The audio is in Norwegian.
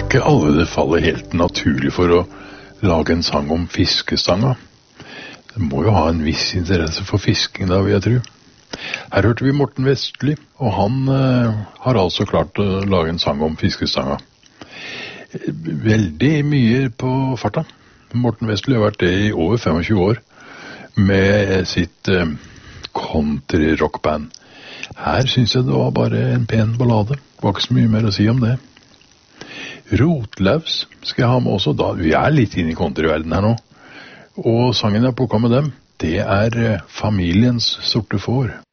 Ikke alle det faller helt naturlig for å lage en sang om fiskestanga. Det må jo ha en viss interesse for fisking da, vil jeg tro. Her hørte vi Morten Vestli, og han har altså klart å lage en sang om fiskestanga. Veldig mye på farta. Morten Vestli har vært det i over 25 år med sitt country-rockband. Her synes jeg det var bare en pen ballade. Det var ikke så mye mer å si om det. Rotlaus skal jeg ha med også da. Vi er litt inne i countryverden her nå. Og sangen jeg plukket med dem, det er Familiens sorte får.